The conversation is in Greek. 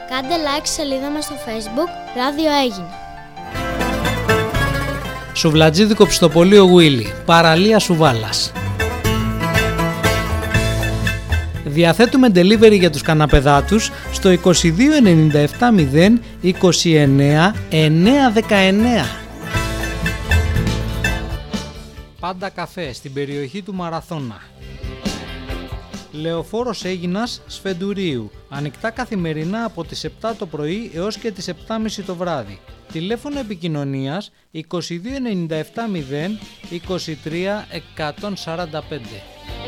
Κάντε like στη σελίδα μας στο Facebook Ράδιο Αίγινο. Σουβλατζίδικο Ψητοπολείο Γουίλι, παραλία Σουβάλλας. Διαθέτουμε delivery για τους καναπεδάτους στο 22 97 0 29 919. Πάντα καφέ στην περιοχή του Μαραθώνα. Λεωφόρος Αίγινας Σφεντουρίου. Ανοιχτά καθημερινά από τις 7 το πρωί έως και τις 7.30 το βράδυ. Τηλέφωνο επικοινωνίας 22 97 0 23 145.